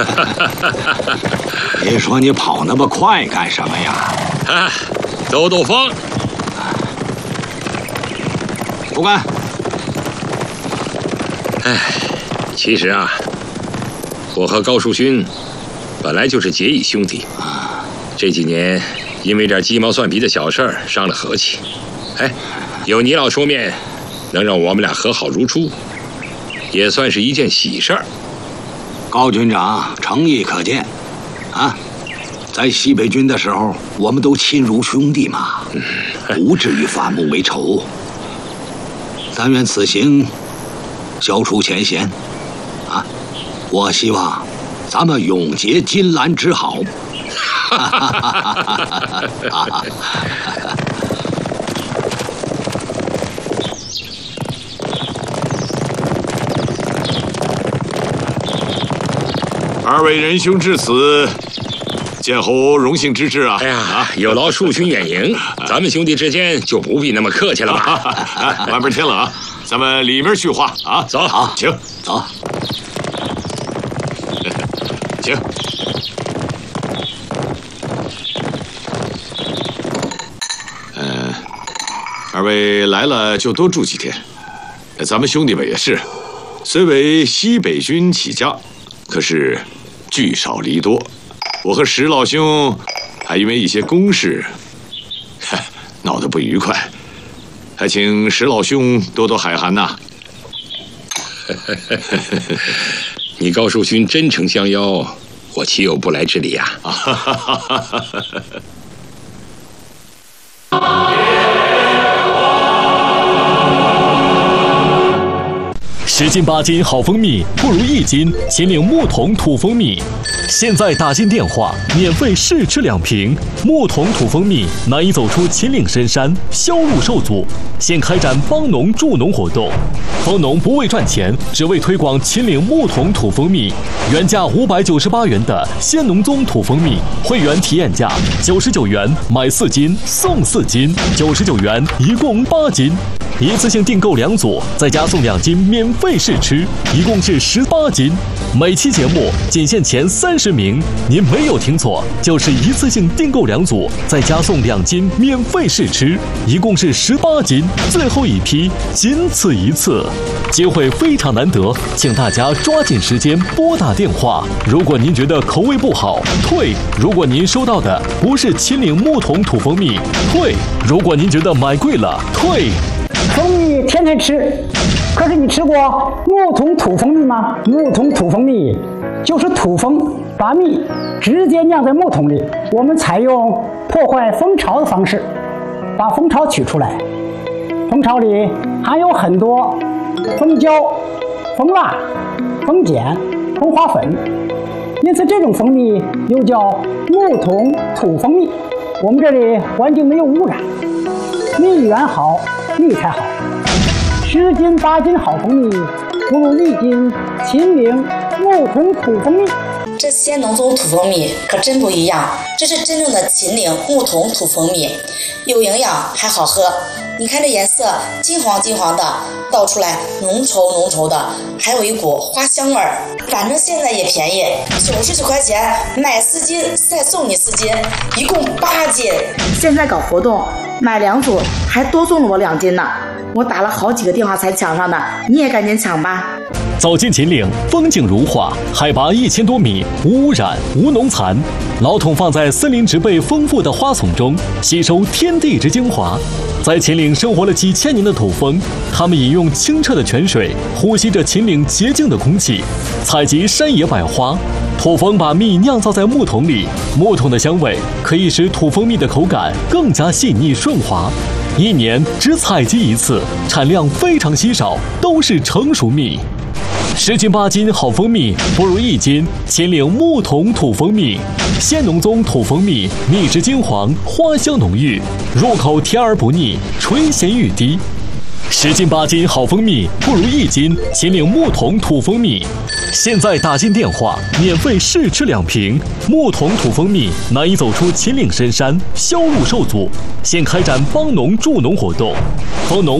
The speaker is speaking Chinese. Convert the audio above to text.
你说你跑那么快干什么呀？ 兜兜风。 不干。 其实啊，我和高树勋本来就是结义兄弟，这几年因为点鸡毛蒜皮的小事儿伤了和气。有你老出面，能让我们俩和好如初，也算是一件喜事儿。 高军长诚意可见，在西北军的时候，我们都亲如兄弟嘛，不至于反目为仇。但愿此行消除前嫌，我希望咱们永结金兰之好。 二位仁兄至此，剑侯荣幸之至啊！ 有劳树勋远迎，咱们兄弟之间就不必那么客气了吧？ 外边天冷啊，咱们里面叙话啊！ 走， 好， 请走。 请。二位来了就多住几天。咱们兄弟们也是，虽为西北军起家，可是聚少离多。我和石老兄还因为一些公事闹得不愉快，还请石老兄多多海涵呐。 你高树勋真诚相邀，我岂有不来之理啊？ 10斤8斤好蜂蜜，不如1斤秦岭木桶土蜂蜜。现在打进电话，免费试吃2瓶。木桶土蜂蜜难以走出秦岭深山，销路受阻。现开展帮农助农活动，帮农不为赚钱，只为推广秦岭木桶土蜂蜜。原价598元的先农宗土蜂蜜，会员体验价99元，买4斤送4斤，99元一共8斤。一次性订购2组，再加送2斤免费试吃，一共是18斤。每期节目仅限前30名，您没有听错，就是一次性订购2组，再加送2斤免费试吃，一共是18斤。最后一批，仅此一次，机会非常难得，请大家抓紧时间拨打电话。如果您觉得口味不好，退；如果您收到的不是秦岭木桶土蜂蜜，退；如果您觉得买贵了，退。 蜂蜜天天吃，可是你吃过木桶土蜂蜜吗？木桶土蜂蜜就是土蜂把蜜直接酿在木桶里，我们采用破坏蜂巢的方式，把蜂巢取出来。蜂巢里含有很多蜂胶、蜂蜡、蜂碱、蜂花粉，因此这种蜂蜜又叫木桶土蜂蜜。我们这里环境没有污染，蜜源好，蜜才好。10斤8斤好蜂蜜，不如1斤秦岭木桶土蜂蜜。 这先农宗土蜂蜜可真不一样，这是真正的秦岭木桶土蜂蜜，有营养还好喝。你看这颜色金黄金黄的，倒出来浓稠浓稠的，还有一股花香味儿。反正现在也便宜，99块钱买4斤，再送你4斤，一共8斤。现在搞活动，买2组还多送了我2斤呢。我打了好几个电话才抢上的，你也赶紧抢吧。 走进秦岭，风景如画，海拔1000多米，无污染，无农残。老桶放在森林植被丰富的花丛中，吸收天地之精华。在秦岭生活了几千年的土蜂，它们饮用清澈的泉水，呼吸着秦岭洁净的空气，采集山野百花。土蜂把蜜酿造在木桶里，木桶的香味可以使土蜂蜜的口感更加细腻顺滑。1年只采集1次，产量非常稀少，都是成熟蜜。10斤8斤好蜂蜜，不如1斤秦岭木桶土蜂蜜。先农宗土蜂蜜，蜜质金黄，花香浓郁，入口甜而不腻，醇咸欲滴。10斤8斤好蜂蜜，不如1斤秦岭木桶土蜂蜜。现在打进电话，免费试吃2瓶。木桶土蜂蜜难以走出秦岭深山，销路受阻。现开展帮农助农活动，帮农